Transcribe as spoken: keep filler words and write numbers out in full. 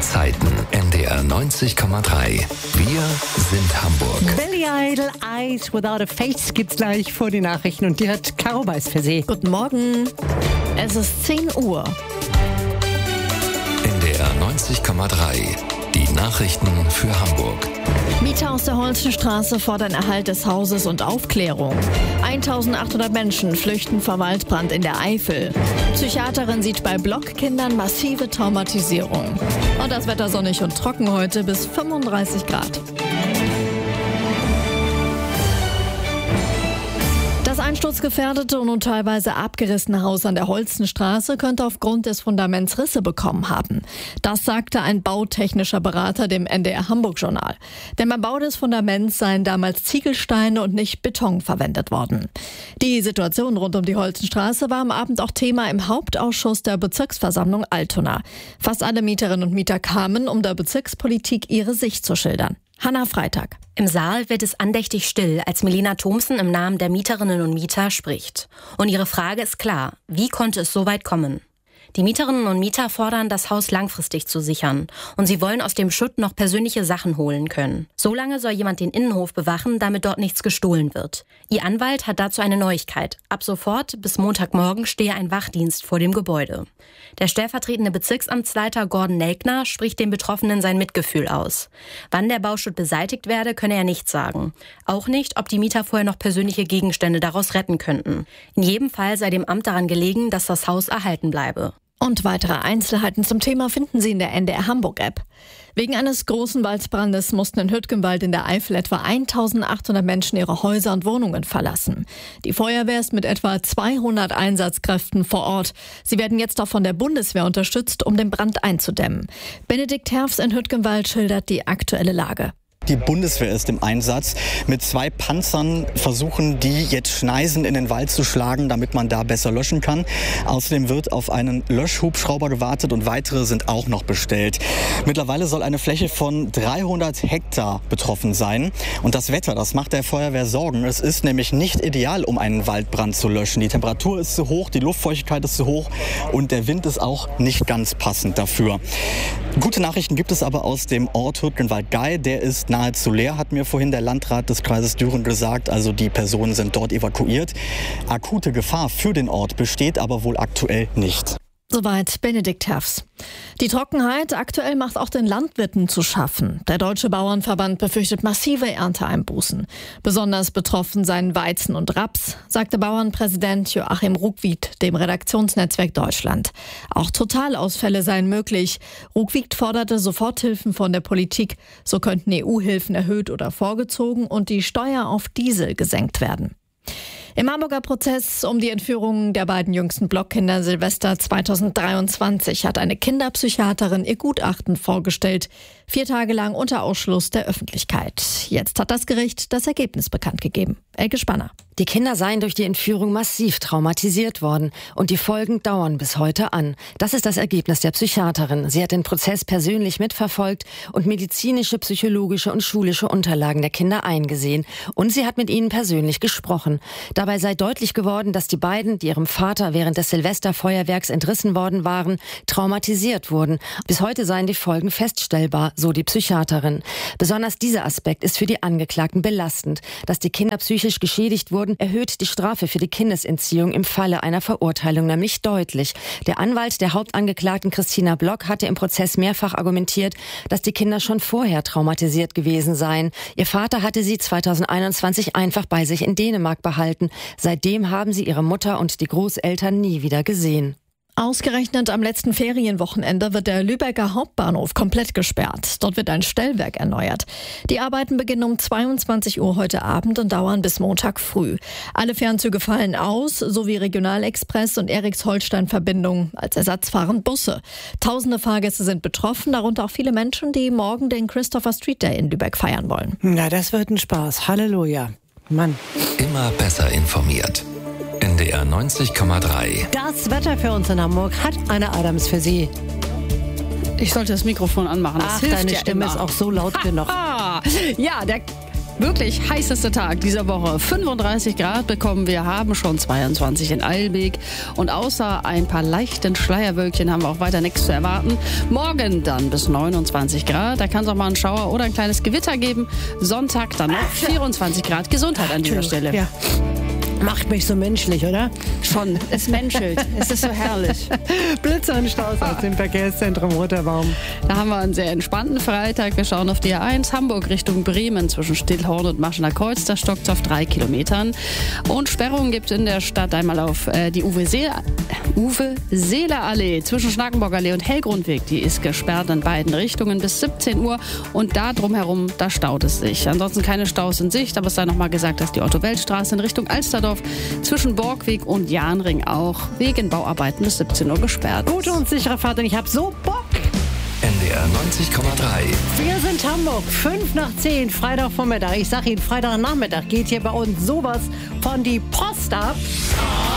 Zeiten. N D R neunzig Komma drei. Wir sind Hamburg. Billy Idol, Eyes Without a Face gibt's gleich vor die Nachrichten und die hat Caro Weiß für Sie. Guten Morgen. Es ist zehn Uhr. N D R neunzig Komma drei. Die Nachrichten für Hamburg. Mieter aus der Holzenstraße fordern Erhalt des Hauses und Aufklärung. eintausendachthundert Menschen flüchten vor Waldbrand in der Eifel. Psychiaterin sieht bei Blockkindern massive Traumatisierung. Und das Wetter sonnig und trocken heute bis fünfunddreißig Grad. Das einsturzgefährdete und nun teilweise abgerissene Haus an der Holzenstraße könnte aufgrund des Fundaments Risse bekommen haben. Das sagte ein bautechnischer Berater dem N D R Hamburg-Journal. Denn beim Bau des Fundaments seien damals Ziegelsteine und nicht Beton verwendet worden. Die Situation rund um die Holzenstraße war am Abend auch Thema im Hauptausschuss der Bezirksversammlung Altona. Fast alle Mieterinnen und Mieter kamen, um der Bezirkspolitik ihre Sicht zu schildern. Hanna Freitag. Im Saal wird es andächtig still, als Melina Thomsen im Namen der Mieterinnen und Mieter spricht. Und ihre Frage ist klar: Wie konnte es so weit kommen? Die Mieterinnen und Mieter fordern, das Haus langfristig zu sichern. Und sie wollen aus dem Schutt noch persönliche Sachen holen können. Solange soll jemand den Innenhof bewachen, damit dort nichts gestohlen wird. Ihr Anwalt hat dazu eine Neuigkeit. Ab sofort bis Montagmorgen stehe ein Wachdienst vor dem Gebäude. Der stellvertretende Bezirksamtsleiter Gordon Nelkner spricht den Betroffenen sein Mitgefühl aus. Wann der Bauschutt beseitigt werde, könne er nicht sagen. Auch nicht, ob die Mieter vorher noch persönliche Gegenstände daraus retten könnten. In jedem Fall sei dem Amt daran gelegen, dass das Haus erhalten bleibe. Und weitere Einzelheiten zum Thema finden Sie in der N D R Hamburg-App. Wegen eines großen Waldbrandes mussten in Hüttgenwald in der Eifel etwa eintausendachthundert Menschen ihre Häuser und Wohnungen verlassen. Die Feuerwehr ist mit etwa zweihundert Einsatzkräften vor Ort. Sie werden jetzt auch von der Bundeswehr unterstützt, um den Brand einzudämmen. Benedikt Herfs in Hüttgenwald schildert die aktuelle Lage. Die Bundeswehr ist im Einsatz. Mit zwei Panzern versuchen die jetzt Schneisen in den Wald zu schlagen, damit man da besser löschen kann. Außerdem wird auf einen Löschhubschrauber gewartet und weitere sind auch noch bestellt. Mittlerweile soll eine Fläche von dreihundert Hektar betroffen sein. Und das Wetter, das macht der Feuerwehr Sorgen. Es ist nämlich nicht ideal, um einen Waldbrand zu löschen. Die Temperatur ist zu hoch, die Luftfeuchtigkeit ist zu hoch und der Wind ist auch nicht ganz passend dafür. Gute Nachrichten gibt es aber aus dem Ort Hüttgenwald-Gei. Der ist nahezu leer, hat mir vorhin der Landrat des Kreises Düren gesagt. Also die Personen sind dort evakuiert. Akute Gefahr für den Ort besteht aber wohl aktuell nicht. Soweit Benedikt Herfs. Die Trockenheit aktuell macht auch den Landwirten zu schaffen. Der Deutsche Bauernverband befürchtet massive Ernteeinbußen. Besonders betroffen seien Weizen und Raps, sagte Bauernpräsident Joachim Ruckwied dem Redaktionsnetzwerk Deutschland. Auch Totalausfälle seien möglich. Ruckwied forderte Soforthilfen von der Politik. So könnten E U-Hilfen erhöht oder vorgezogen und die Steuer auf Diesel gesenkt werden. Im Hamburger Prozess um die Entführung der beiden jüngsten Blockkinder Silvester zweitausenddreiundzwanzig hat eine Kinderpsychiaterin ihr Gutachten vorgestellt. Vier Tage lang unter Ausschluss der Öffentlichkeit. Jetzt hat das Gericht das Ergebnis bekannt gegeben. Elke Spanner. Die Kinder seien durch die Entführung massiv traumatisiert worden und die Folgen dauern bis heute an. Das ist das Ergebnis der Psychiaterin. Sie hat den Prozess persönlich mitverfolgt und medizinische, psychologische und schulische Unterlagen der Kinder eingesehen. Und sie hat mit ihnen persönlich gesprochen. Dabei sei deutlich geworden, dass die beiden, die ihrem Vater während des Silvesterfeuerwerks entrissen worden waren, traumatisiert wurden. Bis heute seien die Folgen feststellbar, so die Psychiaterin. Besonders dieser Aspekt ist für die Angeklagten belastend. Dass die Kinder psychisch geschädigt wurden, erhöht die Strafe für die Kindesentziehung im Falle einer Verurteilung nämlich deutlich. Der Anwalt der Hauptangeklagten Christina Block hatte im Prozess mehrfach argumentiert, dass die Kinder schon vorher traumatisiert gewesen seien. Ihr Vater hatte sie zweitausendeinundzwanzig einfach bei sich in Dänemark behalten. Seitdem haben sie ihre Mutter und die Großeltern nie wieder gesehen. Ausgerechnet am letzten Ferienwochenende wird der Lübecker Hauptbahnhof komplett gesperrt. Dort wird ein Stellwerk erneuert. Die Arbeiten beginnen um zweiundzwanzig Uhr heute Abend und dauern bis Montag früh. Alle Fernzüge fallen aus, sowie Regionalexpress und Eriksholstein-Verbindungen. Als Ersatz fahren Busse. Tausende Fahrgäste sind betroffen, darunter auch viele Menschen, die morgen den Christopher Street Day in Lübeck feiern wollen. Na, das wird ein Spaß. Halleluja. Mann. Immer besser informiert. N D R neunzig Komma drei. Das Wetter für uns in Hamburg hat Anne Adams für Sie. Ich sollte das Mikrofon anmachen. Das Ach, hilft deine ja Stimme immer. ist auch so laut genug. Ja, der wirklich heißeste Tag dieser Woche. fünfunddreißig Grad bekommen wir, haben schon zweiundzwanzig in Eilbek. Und außer ein paar leichten Schleierwölkchen haben wir auch weiter nichts zu erwarten. Morgen dann bis neunundzwanzig Grad. Da kann es auch mal einen Schauer oder ein kleines Gewitter geben. Sonntag dann noch vierundzwanzig Grad. Gesundheit an dieser Stelle. Ja. Macht mich so menschlich, oder? Schon, es menschelt. Es ist so herrlich. Blitze und Staus aus dem Verkehrszentrum Roterbaum. Da haben wir einen sehr entspannten Freitag. Wir schauen auf die A eins Hamburg Richtung Bremen zwischen Stillhorn und Maschener Kreuz. Da stockt es auf drei Kilometern. Und Sperrungen gibt es in der Stadt einmal auf äh, die Uwe-Seeler-Allee zwischen Schnakenburger Allee und Hellgrundweg. Die ist gesperrt in beiden Richtungen bis siebzehn Uhr. Und da drumherum, da staut es sich. Ansonsten keine Staus in Sicht. Aber es sei noch mal gesagt, dass die Otto-Welt-Straße in Richtung Alsterdorf zwischen Borgweg und Jahnring auch wegen Bauarbeiten bis siebzehn Uhr gesperrt. Gute und sichere Fahrt und ich habe so Bock. N D R neunzig Komma drei. Wir sind Hamburg, fünf nach zehn, Freitagvormittag. Ich sage Ihnen, Freitagnachmittag geht hier bei uns sowas von die Post ab.